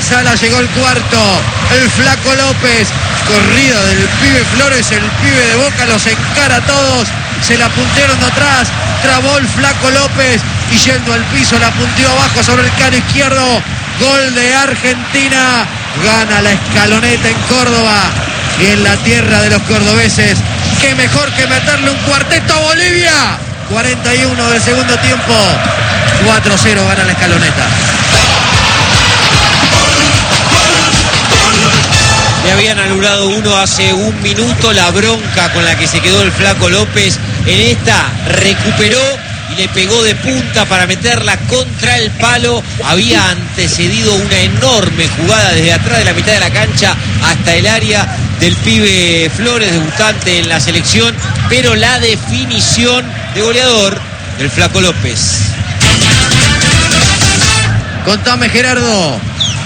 Sala llegó el cuarto. El Flaco López. Corrida del pibe Flores, el pibe de Boca, los encara a todos. Se la puntearon atrás. Trabó el Flaco López y yendo al piso la punteó abajo sobre el cano izquierdo. Gol de Argentina. Gana la Escaloneta en Córdoba y en la tierra de los cordobeses. Qué mejor que meterle un cuarteto a Bolivia. 41 del segundo tiempo. 4-0 gana la Escaloneta. Le habían anulado uno hace un minuto. La bronca con la que se quedó el Flaco López. En esta recuperó y le pegó de punta para meterla contra el palo. Había antecedido una enorme jugada desde atrás de la mitad de la cancha hasta el área del pibe Flores, debutante en la selección, pero la definición de goleador del Flaco López. Contame, Gerardo.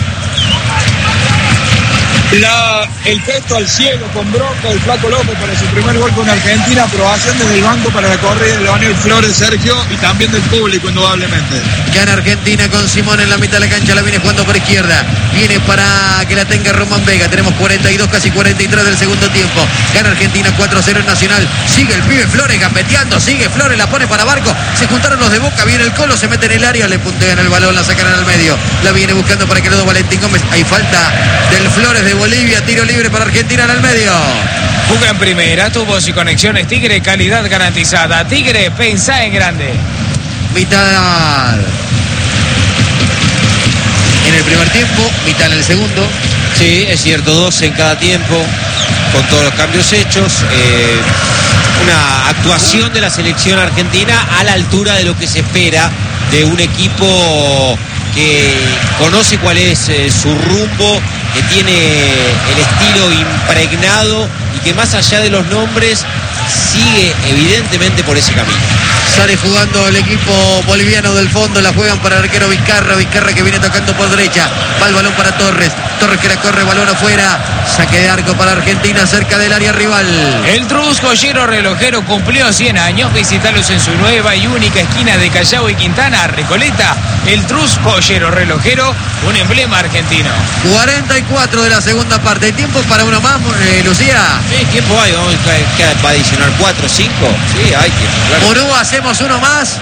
El gesto al cielo con bronca del Flaco López para su primer gol con Argentina, aprobación desde el banco para la corrida de Leonel Flores, Sergio, y también del público, indudablemente. Gana Argentina con Simón en la mitad de la cancha, la viene jugando por izquierda, viene para que la tenga Román Vega. Tenemos 42, casi 43 del segundo tiempo. Gana Argentina 4-0 en Nacional. Sigue el pibe Flores gambeteando, sigue Flores, la pone para Barco. Se juntaron los de Boca, viene el Colo, se mete en el área, le puntean el balón, la sacan al medio. La viene buscando para que lo Valentín Gómez. Hay falta del Flores de Bolivia, tiro libre para Argentina en el medio. Juega en primera, tubos y conexiones Tigre, calidad garantizada. Tigre, pensá en grande. Mitad en el primer tiempo, mitad en el segundo. Sí, es cierto, 2 en cada tiempo, con todos los cambios hechos. Una actuación de la selección argentina a la altura de lo que se espera de un equipo que conoce cuál es su rumbo, que tiene el estilo impregnado y que más allá de los nombres sigue evidentemente por ese camino. Sale jugando el equipo boliviano del fondo, la juegan para el arquero Vizcarra que viene tocando por derecha, va el balón para Torres que la corre, balón afuera, saque de arco para Argentina cerca del área rival. El Trus Joyero Relojero cumplió 100 años, visítalos en su nueva y única esquina de Callao y Quintana, Recoleta. El Trus Joyero Relojero, un emblema argentino. 44 de la segunda parte, ¿hay tiempo para uno más, Lucía? Sí, tiempo hay, vamos a adicionar 4, 5, sí, hay tiempo, claro. Morú, ¿hacemos uno más?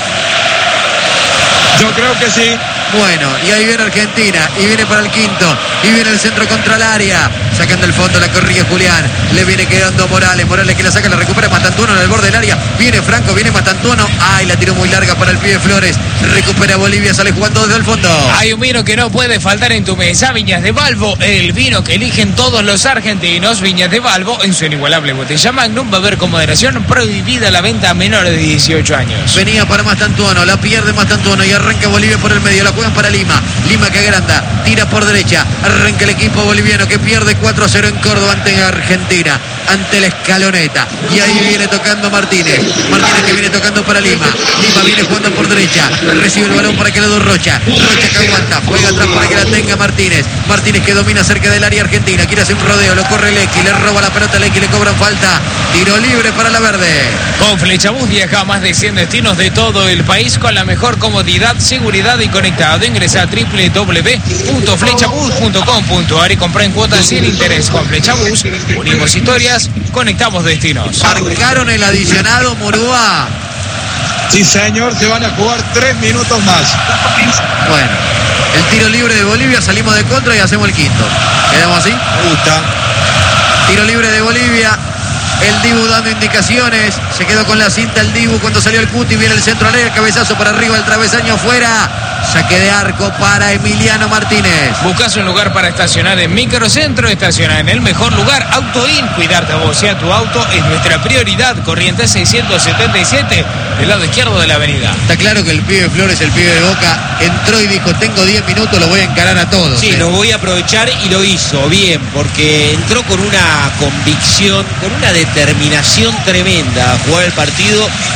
Yo creo que sí. Bueno, y ahí viene Argentina, y viene para el quinto, y viene el centro contra el área, sacando el fondo, la corrige Julián, le viene quedando Morales que la saca, la recupera Mastantuono en el borde del área, viene Franco, viene Mastantuono, ay, la tiró muy larga para el pibe Flores, recupera Bolivia, sale jugando desde el fondo. Hay un vino que no puede faltar en tu mesa, Viñas de Balbo, el vino que eligen todos los argentinos. Viñas de Balbo, en su inigualable botella Magnum, va a haber con moderación, prohibida la venta a menores de 18 años. Venía para Mastantuono, la pierde Mastantuono y arranca Bolivia por el medio, la juegan para Lima que agranda, tira por derecha, arranca el equipo boliviano que pierde 4-0 en Córdoba ante Argentina, ante la Escaloneta, y ahí viene tocando Martínez que viene tocando para Lima viene jugando por derecha, recibe el balón para que lo dé Rocha que aguanta, juega atrás para que la tenga Martínez que domina cerca del área argentina, quiere hacer un rodeo, lo corre Lecky, le roba la pelota a Lecky, le cobran falta, tiro libre para la verde. Con Flechabús viaja a más de 100 destinos de todo el país con la mejor comodidad, seguridad y conectado. Ingresa a www.flechabus.com.ar y compra en cuotas sin interés. Con Flechabús unimos historias, conectamos destinos. Marcaron el adicionado, Murúa. Sí, señor, se van a jugar 3 minutos más. Bueno, el tiro libre de Bolivia, salimos de contra y hacemos el quinto. ¿Quedamos así? Me gusta. Tiro libre de Bolivia. El Dibu dando indicaciones. Se quedó con la cinta el Dibu cuando salió el Cuti. Viene el centro al área, cabezazo para arriba, el travesaño fuera. Saque de arco para Emiliano Martínez. Buscas un lugar para estacionar en Microcentro, estaciona en el mejor lugar. Autoin, cuidarte a vos y a tu auto es nuestra prioridad. Corrientes 677, del lado izquierdo de la avenida. Está claro que el pibe Flores, el pibe de Boca, entró y dijo, tengo 10 minutos, lo voy a encarar a todos. Sí, lo voy a aprovechar y lo hizo bien, porque entró con una convicción, con una determinación tremenda a jugar el partido.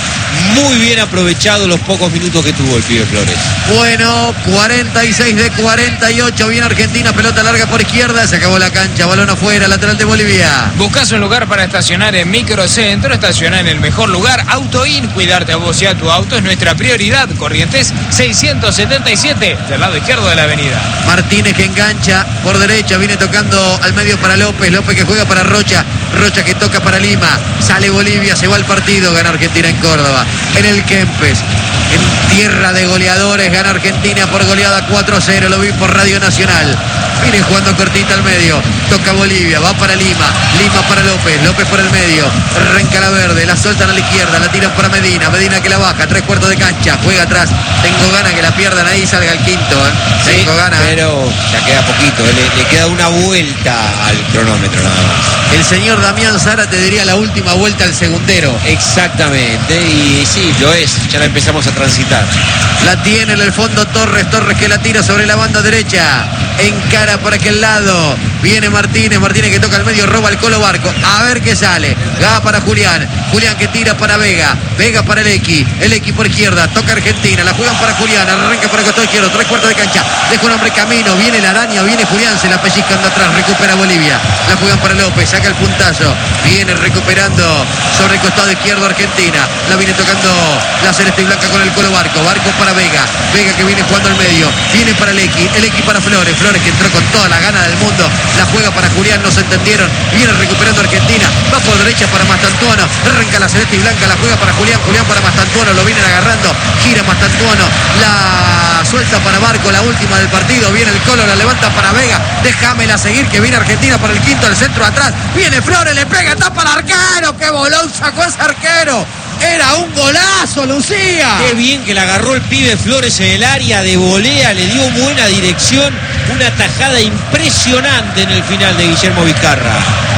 muy bien aprovechado los pocos minutos que tuvo el pibe Flores. Bueno, 46 de 48, viene Argentina, pelota larga por izquierda, se acabó la cancha, balón afuera, lateral de Bolivia. Buscas un lugar para estacionar en Microcentro, estacionar en el mejor lugar, AutoIn, cuidarte a vos y a tu auto es nuestra prioridad. Corrientes 677, del lado izquierdo de la avenida. Martínez que engancha por derecha, viene tocando al medio para López, López que juega para Rocha, Rocha que toca para Lima, sale Bolivia, se va al partido, gana Argentina en Córdoba, en el Kempes, en tierra de goleadores, gana Argentina por goleada 4-0, lo vi por Radio Nacional. Viene jugando cortita al medio, toca Bolivia, va para Lima, Lima para López, López por el medio, arranca la verde, la sueltan a la izquierda, la tiran para Medina, Medina que la baja, 3/4 de cancha, juega atrás, tengo ganas que la pierdan ahí y salga el quinto, Sí, tengo ganas. pero ya queda poquito, le queda una vuelta al cronómetro nada más. El señor Damián Zara te diría la última vuelta al segundero. Exactamente, y sí, lo es, ya la empezamos a transitar. La tiene en el fondo Torres, Torres que la tira sobre la banda derecha, encara por aquel lado, viene Martínez, Martínez que toca al medio, roba el Colo Barco, a ver qué sale, va para Julián, Julián que tira para Vega, Vega para el X por izquierda, toca Argentina, la juegan para Julián, arranca por el costado izquierdo, 3/4 de cancha, deja un hombre camino, viene la araña, viene Julián, se la pellizcando atrás, recupera Bolivia, la juegan para López, saca el puntazo, viene recuperando sobre el costado izquierdo Argentina, la viene tocando la celeste y blanca con el Colo Barco, Barco para Vega, Vega que viene jugando al medio, viene para el X para Flores, Flores que entró con toda la gana del mundo, la juega para Julián, no se entendieron, viene recuperando Argentina, va por derecha para Mastantuono, arranca la celeste y blanca, la juega para Julián, Julián para Mastantuono, lo vienen agarrando, gira Mastantuono, la suelta para Barco, la última del partido, viene el Colo, la levanta para Vega, déjamela seguir que viene Argentina para el quinto, el centro atrás, viene Flores, le pega, tapa al arquero, qué bolón sacó ese arquero. Era un golazo, Lucía. Qué bien que la agarró el pibe Flores en el área de volea, le dio buena dirección, una tajada impresionante en el final de Guillermo Vizcarra.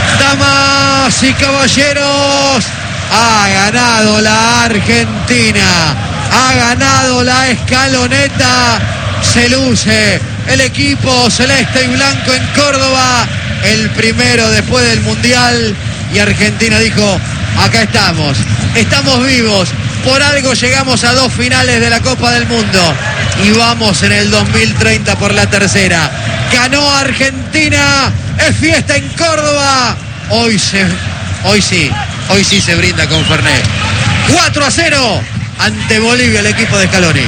Damas y caballeros, ha ganado la Argentina, ha ganado la escaloneta, se luce el equipo celeste y blanco en Córdoba, el primero después del Mundial, y Argentina dijo: acá estamos, estamos vivos, por algo llegamos a 2 finales de la Copa del Mundo y vamos en el 2030 por la tercera. Ganó Argentina, es fiesta en Córdoba, hoy sí se brinda con Fernet. 4-0 ante Bolivia el equipo de Scaloni.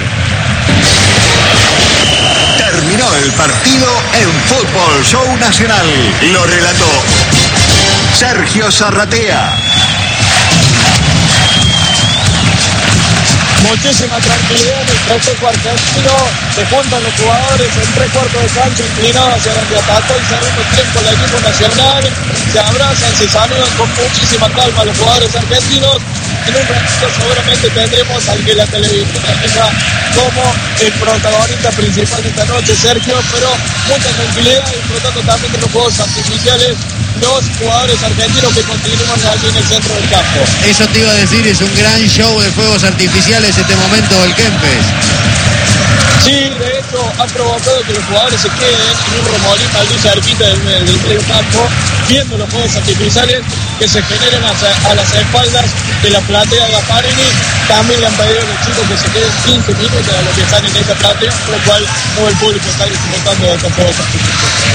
Terminó el partido en Fútbol Show Nacional. Lo relató Sergio Zarratea. Muchísima tranquilidad en el proceso argentino, se juntan los jugadores en 3/4 de cancha inclinados hacia donde atacó el segundo tiempo el equipo nacional, se abrazan, se saludan con muchísima calma los jugadores argentinos. En un ratito seguramente tendremos al que la televisión tenga como el protagonista principal de esta noche, Sergio, pero mucha tranquilidad, disfrutando también de los juegos artificiales los jugadores argentinos que continúan allí en el centro del campo. Eso te iba a decir, es un gran show de fuegos artificiales este momento del Kempes. Sí, de hecho ha provocado que los jugadores se queden en un remolín allí cerquita del medio campo, viendo los juegos artificiales que se generan a las espaldas de la platea de Gasparini. También le han pedido a los chicos que se queden 15 minutos de lo que están en esa platea, por lo cual todo el público está disfrutando de estos juegos artificiales.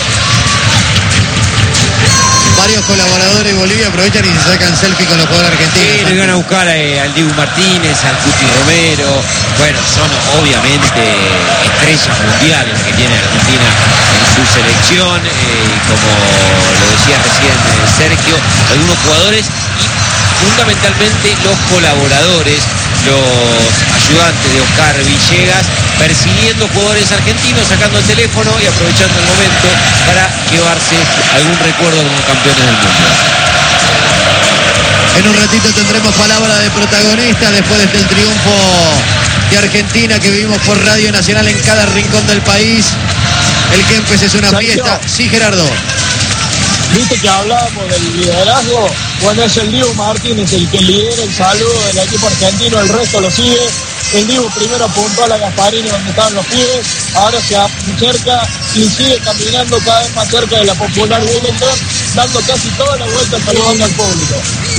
Varios colaboradores de Bolivia aprovechan y se sacan selfie con los jugadores argentinos. Sí, lo iban a buscar al Dibu Martínez, al Cuti Romero. Bueno, son obviamente estrellas mundiales que tiene Argentina en su selección. Como lo decía recién Sergio, algunos jugadores y fundamentalmente los colaboradores, los ayudantes de Oscar Villegas, persiguiendo jugadores argentinos, sacando el teléfono y aprovechando el momento para llevarse algún recuerdo como campeones del mundo. En un ratito tendremos palabra de protagonista después de este triunfo de Argentina que vivimos por Radio Nacional en cada rincón del país. El Kempes es una fiesta. Sí, Gerardo. Viste que hablábamos del liderazgo. Bueno, es el Dibu Martínez el que lidera el saludo del equipo argentino, el resto lo sigue. El Dibu primero apuntó a la Gasparini donde estaban los pibes, ahora se acerca y sigue caminando cada vez más cerca de la popular Wellington, dando casi toda la vuelta saludando al público.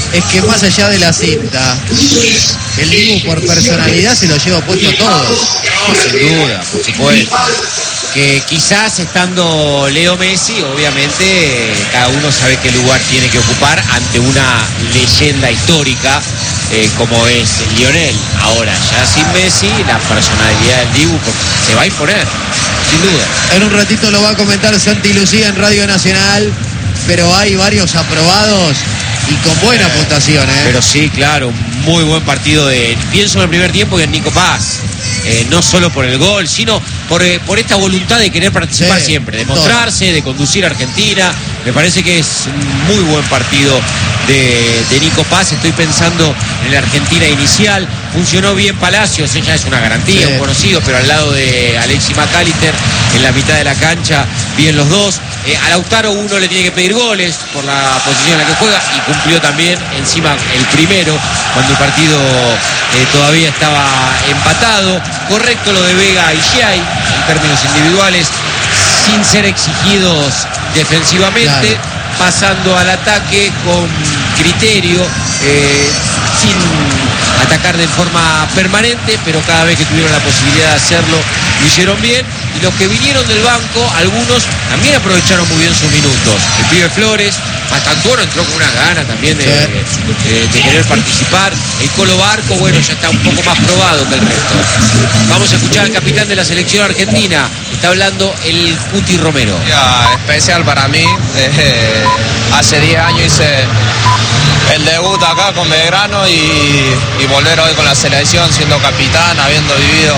es que más allá de la cinta, el Dibu por personalidad se lo lleva puesto todo. No, sin duda, por supuesto. Que quizás estando Leo Messi, obviamente cada uno sabe qué lugar tiene que ocupar ante una leyenda histórica como es Lionel. Ahora, ya sin Messi, la personalidad del Dibu se va a imponer, sin duda. En un ratito lo va a comentar Santi Lucía en Radio Nacional, pero hay varios aprobados y con buena puntuación, ¿eh? Pero sí, claro, muy buen partido pienso en el primer tiempo y en Nico Paz. No solo por el gol, sino por esta voluntad de querer participar siempre, de mostrarse, de conducir a Argentina. Me parece que es un muy buen partido de Nico Paz. Estoy pensando en la Argentina inicial. Funcionó bien Palacios, ella es una garantía, un conocido, pero al lado de Alexis McAllister, en la mitad de la cancha, bien los dos. A Lautaro uno le tiene que pedir goles por la posición en la que juega y cumplió también encima el primero cuando el partido todavía estaba empatado. Correcto lo de Vega y Giai en términos individuales, sin ser exigidos defensivamente, pasando al ataque con criterio, sin atacar de forma permanente, pero cada vez que tuvieron la posibilidad de hacerlo lo hicieron bien. Y los que vinieron del banco, algunos también aprovecharon muy bien sus minutos. El pibe Flores, Mastantuono entró con una gana también de querer participar. El Colo Barco, bueno, ya está un poco más probado que el resto. Vamos a escuchar al capitán de la selección argentina. Está hablando el Cuti Romero. Especial para mí. Hace 10 años hice el debut acá con Belgrano y volver hoy con la selección siendo capitán, habiendo vivido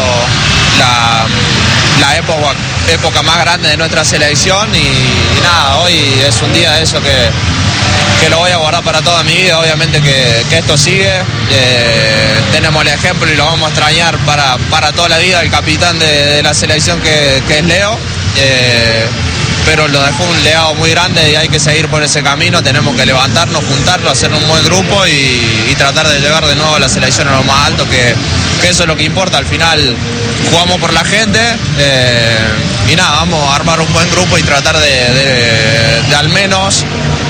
la época más grande de nuestra selección y nada, hoy es un día de eso que lo voy a guardar para toda mi vida. Obviamente que esto sigue, tenemos el ejemplo y lo vamos a extrañar para toda la vida, el capitán de la selección que es Leo, pero lo dejó un legado muy grande y hay que seguir por ese camino. Tenemos que levantarnos, juntarnos, hacer un buen grupo y tratar de llevar de nuevo a la selección a lo más alto, que eso es lo que importa. Al final jugamos por la gente y nada, vamos a armar un buen grupo y tratar de al menos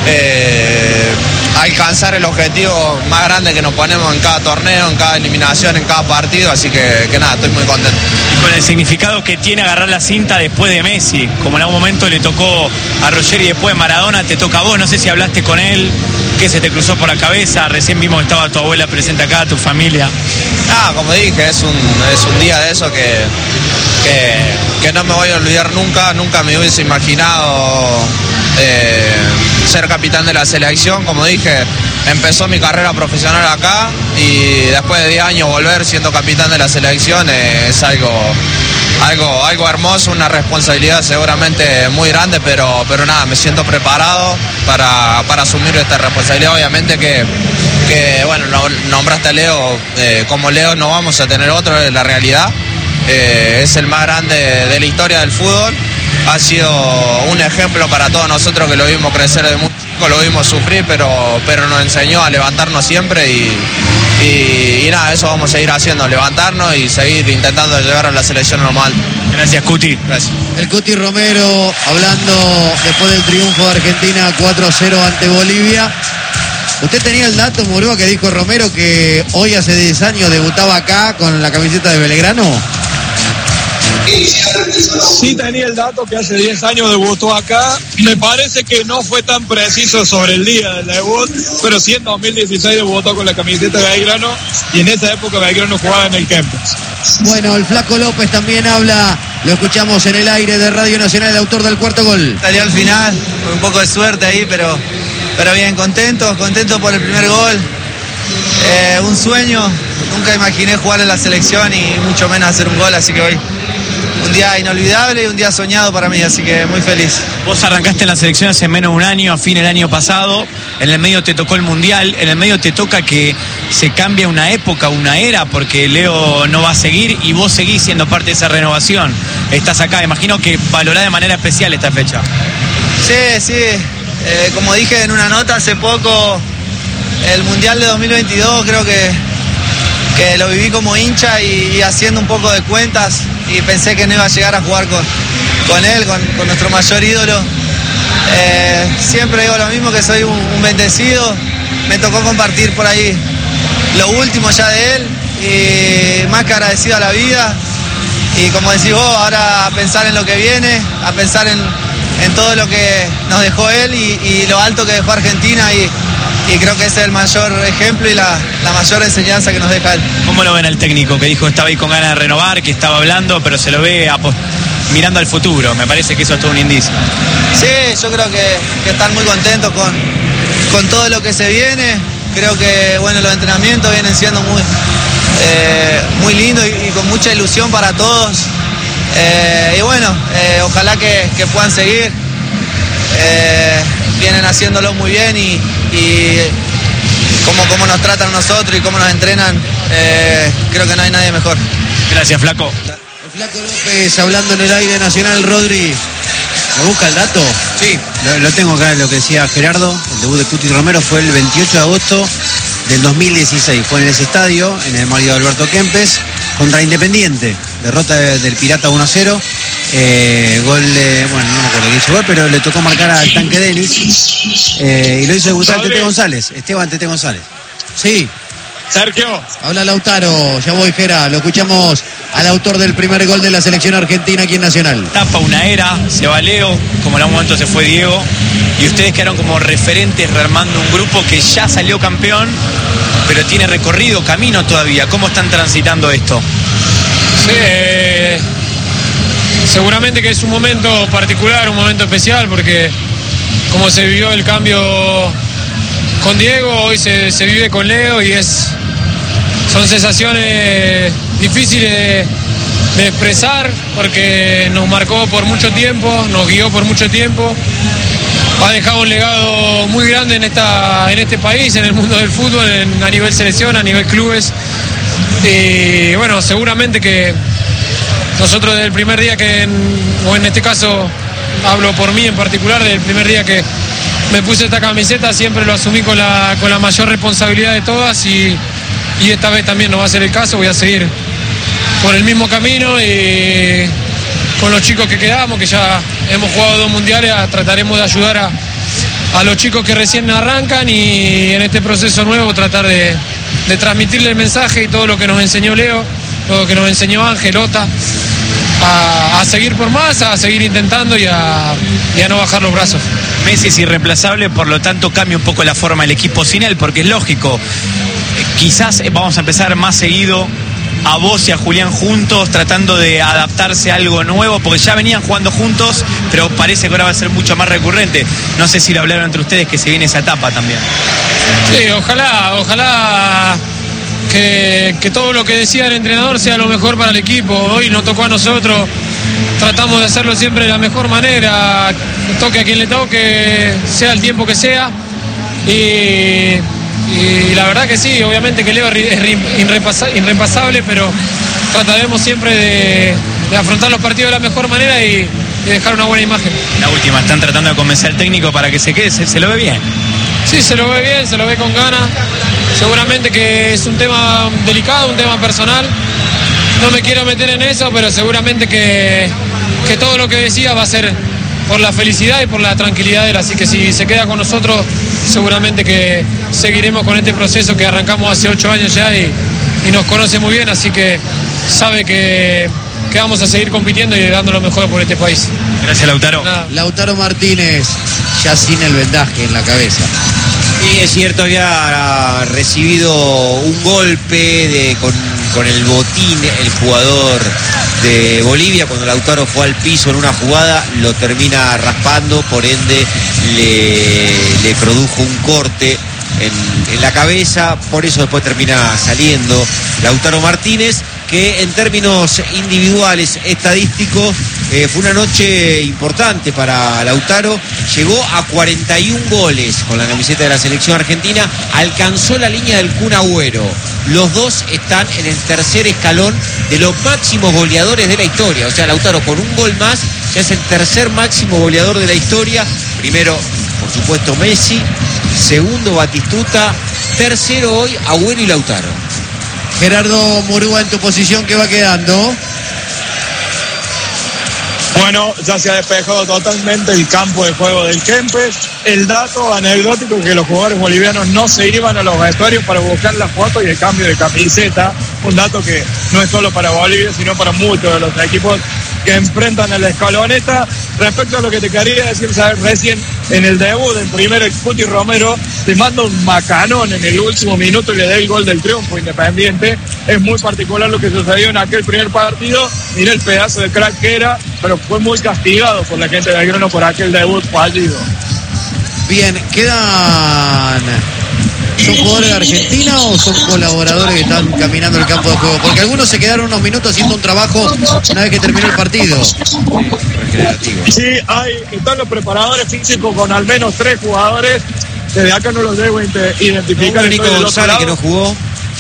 alcanzar el objetivo más grande que nos ponemos en cada torneo, en cada eliminación, en cada partido, así que nada, estoy muy contento. Y con el significado que tiene agarrar la cinta después de Messi, como en algún momento le tocó a Roger y después de Maradona, te toca a vos, no sé si hablaste con él, qué se te cruzó por la cabeza, recién vimos que estaba tu abuela presente acá, tu familia. Como dije, es un día de eso que no me voy a olvidar nunca me hubiese imaginado ser capitán de la selección. Como dije, empezó mi carrera profesional acá y después de 10 años volver siendo capitán de la selección es algo hermoso, una responsabilidad seguramente muy grande, pero nada, me siento preparado para asumir esta responsabilidad. Obviamente que bueno, nombraste a Leo, como Leo no vamos a tener otro, es la realidad. Es el más grande de la historia del fútbol, ha sido un ejemplo para todos nosotros que lo vimos crecer de muy chico, lo vimos sufrir, pero nos enseñó a levantarnos siempre y nada, eso vamos a seguir haciendo, levantarnos y seguir intentando llegar a la selección normal. Gracias, Cuti. Gracias. El Cuti Romero hablando después del triunfo de Argentina 4-0 ante Bolivia. ¿Usted tenía el dato, Murúa, que dijo Romero que hoy hace 10 años debutaba acá con la camiseta de Belgrano? Sí tenía el dato que hace 10 años debutó acá. Me parece que no fue tan preciso sobre el día del debut, pero sí en 2016 debutó con la camiseta de Belgrano y en esa época Belgrano jugaba en el Kempes. Bueno, el Flaco López también habla, lo escuchamos en el aire de Radio Nacional, el autor del cuarto gol. Salió al final, con un poco de suerte ahí, pero bien, contento por el primer gol. Un sueño, nunca imaginé jugar en la selección y mucho menos hacer un gol, así que hoy un día inolvidable y un día soñado para mí, así que muy feliz. Vos arrancaste en la selección hace menos de un año, a fin del año pasado, en el medio te tocó el Mundial, en el medio te toca que se cambie una época, una era, porque Leo no va a seguir y vos seguís siendo parte de esa renovación. Estás acá, imagino que valorás de manera especial esta fecha. Sí, como dije en una nota hace poco, el Mundial de 2022 creo que lo viví como hincha y haciendo un poco de cuentas y pensé que no iba a llegar a jugar con él, con nuestro mayor ídolo. Siempre digo lo mismo, que soy un bendecido me tocó compartir por ahí lo último ya de él, y más que agradecido a la vida. Y como decís vos, ahora a pensar en lo que viene, a pensar en todo lo que nos dejó él y lo alto que dejó Argentina, y creo que ese es el mayor ejemplo y la mayor enseñanza que nos deja él. ¿Cómo lo ven al técnico que dijo que estaba ahí con ganas de renovar, que estaba hablando, pero se lo ve mirando al futuro? Me parece que eso es todo un indicio. Sí, yo creo que están muy contentos con todo lo que se viene. Creo que bueno, los entrenamientos vienen siendo muy lindos y con mucha ilusión para todos. Y bueno, ojalá que puedan seguir. Vienen haciéndolo muy bien y cómo nos tratan a nosotros y cómo nos entrenan, creo que no hay nadie mejor. Gracias, Flaco. El Flaco López hablando en el aire nacional. Rodri, ¿me busca el dato? Sí, lo tengo acá, lo que decía Gerardo. El debut de Cuti Romero fue el 28 de agosto del 2016. Fue en ese estadio, en el Mario Alberto Kempes, contra Independiente. Derrota del Pirata 1-0. Gol de, bueno, no me acuerdo quién llegó, pero le tocó marcar al Tanque Denis. Y lo hizo debutar Tete González, Esteban Tete González. Sí. Sergio. Habla Lautaro, ya voy, Gera. Lo escuchamos al autor del primer gol de la selección argentina aquí en Nacional. Tapa una era, se va Leo, como en algún momento se fue Diego, y ustedes quedaron como referentes rearmando un grupo que ya salió campeón, pero tiene recorrido, camino todavía. ¿Cómo están transitando esto? Sí, seguramente que es un momento particular, un momento especial, porque como se vivió el cambio con Diego, hoy se vive con Leo y son sensaciones difíciles de expresar, porque nos marcó por mucho tiempo, nos guió por mucho tiempo, ha dejado un legado muy grande en este país, en el mundo del fútbol, a nivel selección, a nivel clubes. Y bueno, seguramente que nosotros desde el primer día o en este caso hablo por mí en particular, desde el primer día que me puse esta camiseta siempre lo asumí con la mayor responsabilidad de todas, y esta vez también no va a ser el caso. Voy a seguir por el mismo camino y con los chicos que quedamos, que ya hemos jugado 2 mundiales, trataremos de ayudar a los chicos que recién arrancan, y en este proceso nuevo tratar de transmitirle el mensaje y todo lo que nos enseñó Leo, todo lo que nos enseñó Ángel, Ota, a seguir por más, a seguir intentando y a no bajar los brazos. Messi es irreemplazable, por lo tanto cambia un poco la forma del equipo sin él, porque es lógico. Quizás vamos a empezar más seguido a vos y a Julián juntos, tratando de adaptarse a algo nuevo, porque ya venían jugando juntos, pero parece que ahora va a ser mucho más recurrente. No sé si lo hablaron entre ustedes, que se viene esa etapa también. Sí, ojalá que todo lo que decía el entrenador sea lo mejor para el equipo. Hoy nos tocó a nosotros, tratamos de hacerlo siempre de la mejor manera, toque a quien le toque, sea el tiempo que sea, y la verdad que sí, obviamente que Leo es irrepasable, pero trataremos siempre de afrontar los partidos de la mejor manera y dejar una buena imagen. La última, están tratando de convencer al técnico para que se quede, se lo ve bien. Sí, se lo ve bien, se lo ve con ganas. Seguramente que es un tema delicado, un tema personal. No me quiero meter en eso, pero seguramente que todo lo que decía va a ser por la felicidad y por la tranquilidad de él. Así que si se queda con nosotros, seguramente que seguiremos con este proceso que arrancamos hace 8 años ya y nos conoce muy bien. Así que sabe que vamos a seguir compitiendo y dando lo mejor por este país. Gracias, Lautaro. Lautaro Martínez, ya sin el vendaje en la cabeza. Sí, es cierto, había recibido un golpe con el botín el jugador de Bolivia. Cuando Lautaro fue al piso en una jugada, lo termina raspando, por ende le produjo un corte en la cabeza, por eso después termina saliendo Lautaro Martínez, que en términos individuales, estadísticos, fue una noche importante para Lautaro. Llegó a 41 goles con la camiseta de la selección argentina, alcanzó la línea del Kun Agüero. Los dos están en el tercer escalón de los máximos goleadores de la historia. O sea, Lautaro con un gol más ya es el tercer máximo goleador de la historia. Primero, por supuesto, Messi. Segundo, Batistuta. Tercero hoy, Agüero y Lautaro. Gerardo Murúa, en tu posición, ¿qué va quedando? Bueno, ya se ha despejado totalmente el campo de juego del Kempes. el dato anecdótico que los jugadores bolivianos no se iban a los vestuarios para buscar la foto y el cambio de camiseta, un dato que no es solo para Bolivia, sino para muchos de los equipos que enfrentan a la Escaloneta. Respecto a lo que te quería decir, ¿sabes? Recién en el debut del primero, el Cuti Romero te manda un macanón en el último minuto y le da el gol del triunfo Independiente. Es muy particular lo que sucedió en aquel primer partido. Mira el pedazo de crack que era, pero fue muy castigado por la gente de Belgrano por aquel debut fallido. Bien, quedan... ¿Son jugadores de Argentina o son colaboradores que están caminando el campo de juego? Porque algunos se quedaron unos minutos haciendo un trabajo una vez que terminó el partido. Sí, están los preparadores físicos con al menos 3 jugadores. Desde acá no los debo identificar. Nico González que no jugó.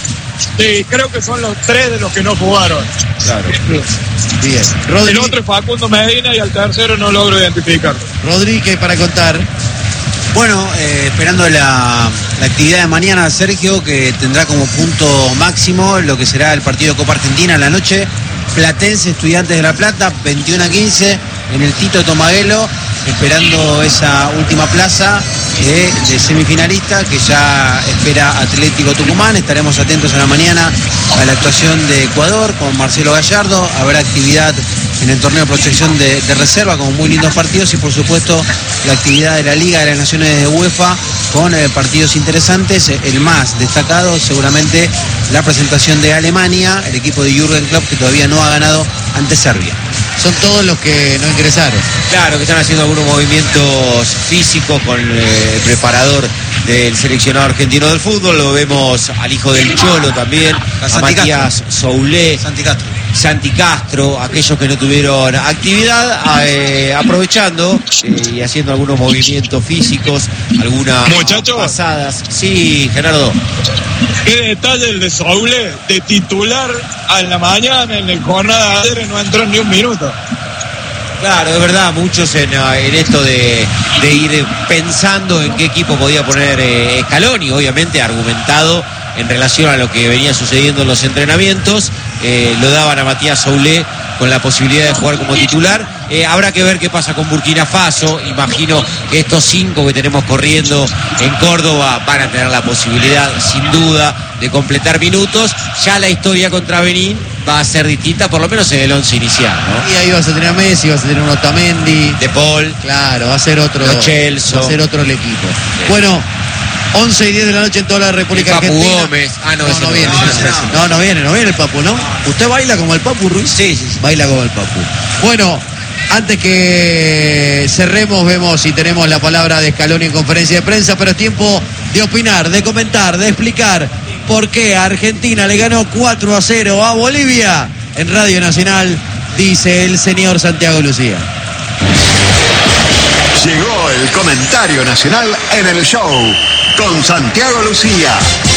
Sí, creo que son los 3 de los que no jugaron. Claro. Bien. El otro es Facundo Medina y al tercero no logro identificar. Rodríguez, para contar. Bueno, esperando la actividad de mañana, Sergio, que tendrá como punto máximo lo que será el partido de Copa Argentina en la noche. Platense, Estudiantes de La Plata, 21-15 en el Tito Tomaguelo, esperando esa última plaza de semifinalista que ya espera Atlético Tucumán. Estaremos atentos a la mañana a la actuación de Ecuador con Marcelo Gallardo. Habrá actividad en el torneo de proyección de reserva con muy lindos partidos y por supuesto la actividad de la Liga de las Naciones de UEFA con partidos interesantes. El más destacado seguramente la presentación de Alemania, el equipo de Jürgen Klopp que todavía no ha ganado ante Serbia. Son todos los que no ingresaron. Claro, que están haciendo algunos movimientos físicos con el preparador del seleccionado argentino del fútbol. Lo vemos al hijo del Cholo también, a Matías Soulé, Santi Castro, aquellos que no tuvieron actividad, aprovechando y haciendo algunos movimientos físicos, algunas pasadas. Sí, Gerardo. Qué detalle el de Soule, de titular a la mañana en el jornada de ayer, no entró ni un minuto. Claro, es verdad, muchos en esto de ir pensando en qué equipo podía poner Scaloni, obviamente argumentado en relación a lo que venía sucediendo en los entrenamientos, lo daban a Matías Soulé con la posibilidad de jugar como titular. Habrá que ver qué pasa con Burkina Faso. Imagino que estos 5 que tenemos corriendo en Córdoba van a tener la posibilidad, sin duda, de completar minutos. Ya la historia contra Benín va a ser distinta, por lo menos en el 11 inicial, ¿no? Y ahí vas a tener a Messi, vas a tener un Otamendi, De Paul, claro, va a ser otro, Lo Celso. va a ser otro el equipo. Sí. Bueno, 11 y 10 de la noche en toda la República el Papu Argentina. Gómez. No viene el Papu, ¿no? ¿Usted baila como el Papu, Ruiz? Sí. Baila como el Papu. Bueno, antes que cerremos, vemos si tenemos la palabra de Scaloni en conferencia de prensa, pero es tiempo de opinar, de comentar, de explicar por qué Argentina le ganó 4-0 a Bolivia. En Radio Nacional, dice el señor Santiago Lucía. Llegó el comentario nacional en el show con Santiago Lucía.